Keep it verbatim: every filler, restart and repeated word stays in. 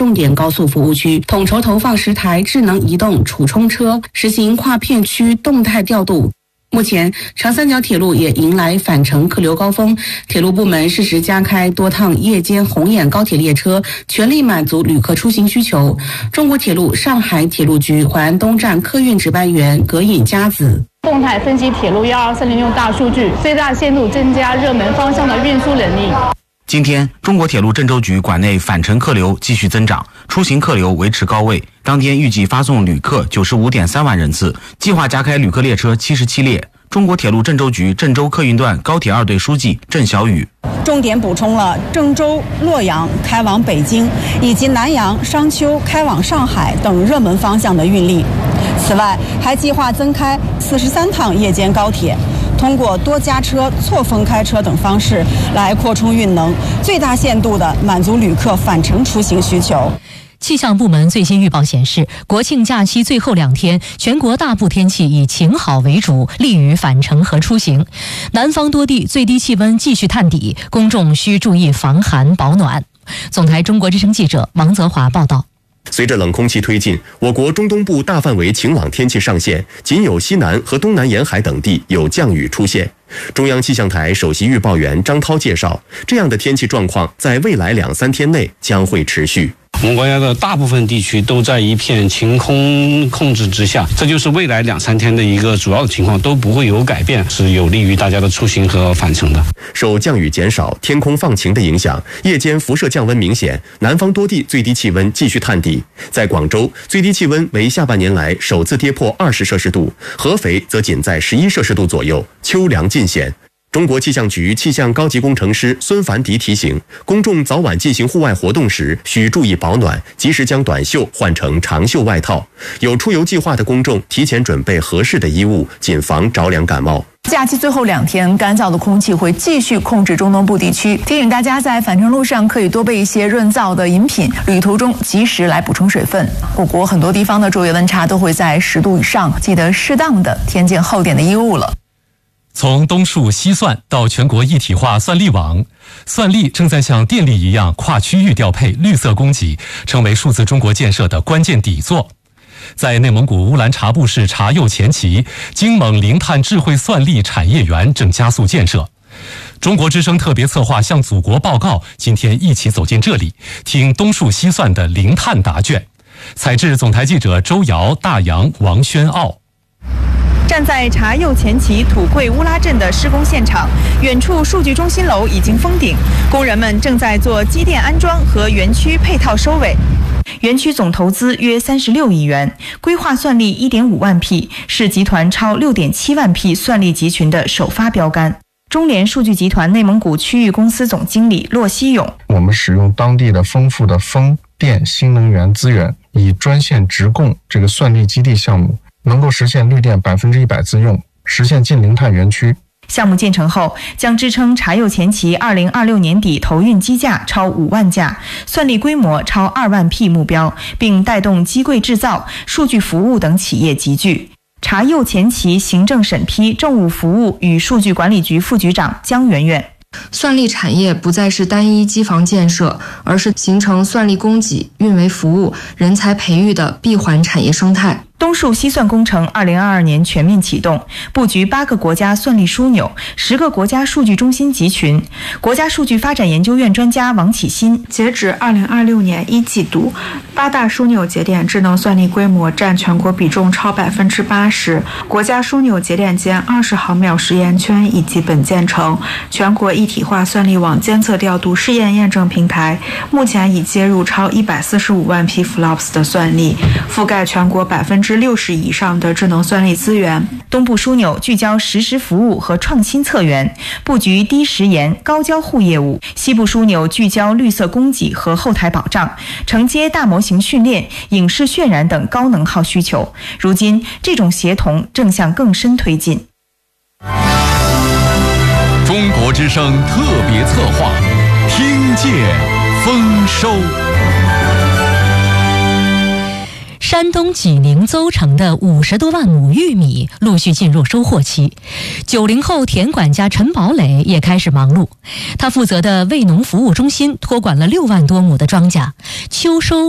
重点高速服务区，统筹投放十台智能移动储充车，实行跨片区动态调度。目前，长三角铁路也迎来返程客流高峰，铁路部门适时加开多趟夜间红眼高铁列车，全力满足旅客出行需求。中国铁路上海铁路局淮安东站客运值班员葛尹佳子。 动态分析铁路一二三零用大数据，最大限度增加热门方向的运输能力。 今天，中国铁路郑州局管内返程客流继续增长，出行客流维持高位。当天预计发送旅客九十五点三万人次，计划加开旅客列车七十七列。中国铁路郑州局郑州客运段高铁二队书记郑小雨重点补充了郑州、洛阳开往北京以及南阳、商丘开往上海等热门方向的运力。此外，还计划增开四十三趟夜间高铁，通过多加车、错峰开车等方式来扩充运能，最大限度地满足旅客返程出行需求。 气象部门最新预报显示，国庆假期最后两天，全国大部天气以晴好为主，利于返程和出行。南方多地最低气温继续探底，公众需注意防寒保暖。总台中国之声记者王泽华报道。 随着冷空气推进，我国中东部大范围晴朗天气上线，仅有西南和东南沿海等地有降雨出现。中央气象台首席预报员张涛介绍，这样的天气状况在未来两三天内将会持续。 我们国家的大部分地区都在一片晴空控制之下，这就是未来两三天的一个主要的情况，都不会有改变，是有利于大家的出行和返程的。 受降雨减少、天空放晴的影响，夜间辐射降温明显，南方多地最低气温继续探底。在广州，最低气温为下半年来首次跌破二十摄氏度，合肥则仅在十一摄氏度左右，秋凉尽显。中国气象局气象高级工程师孙凡迪提醒，公众早晚进行户外活动时需注意保暖，及时将短袖换成长袖外套。有出游计划的公众提前准备合适的衣物，谨防着凉感冒。 假期最后两天，干燥的空气会继续控制中东部地区，提醒大家在返程路上可以多备一些润燥的饮品，旅途中及时来补充水分。我国很多地方的昼夜温差都会在十度以上，记得适当的添件厚点的衣物了。 从东数西算到全国一体化算力网，算力正在像电力一样跨区域调配、绿色供给，成为数字中国建设的关键底座。在内蒙古乌兰察布市察右前旗，京蒙零碳智慧算力产业园正加速建设。中国之声特别策划向祖国报告，今天一起走进这里，听东数西算的零碳答卷。采制总台记者周瑶、大洋、王宣傲。 站在察右前旗土贵乌拉镇的施工现场，远处数据中心楼已经封顶，工人们正在做机电安装和园区配套收尾。园区总投资约三十六亿元，规划算力一点五万匹，是集团超六点七万匹算力集群的首发标杆。中联数据集团内蒙古区域公司总经理骆希勇： 我们使用当地的丰富的风电新能源资源，以专线直供这个算力基地项目，能够实现绿电百分之一百自用，实现近零碳园区。 项目建成后，将支撑察右前旗二零二六年底投运机架超五万架，算力规模超二万匹目标，并带动机柜制造、数据服务等企业集聚。察右前旗行政审批政务服务与数据管理局副局长姜媛媛： 算力产业不再是单一机房建设，而是形成算力供给、运维服务、人才培育的闭环产业生态。 东数西算工程二零二二年全面启动，布局八个国家算力枢纽，十个国家数据中心集群。国家数据发展研究院专家王启新： 截止二零二六年一季度，八大枢纽节点智能算力规模占全国比重超百分之八十，国家枢纽节点间二十毫秒实验圈已基本建成，全国一体化算力网监测调度试验验证平台目前已接入超一百四十五万匹 F L O P S 的算力，覆盖全国百分之六十以上的智能算力资源。 东部枢纽聚焦实时服务和创新策源，布局低时延、高交互业务；西部枢纽聚焦绿色供给和后台保障，承接大模型训练、影视渲染等高能耗需求。如今，这种协同正向更深推进。 中国之声特别策划，听见丰收。 山东济宁邹城的五十多万亩玉米陆续进入收获期，九零后田管家陈宝磊也开始忙碌。他负责的卫农服务中心托管了六万多亩的庄稼，秋收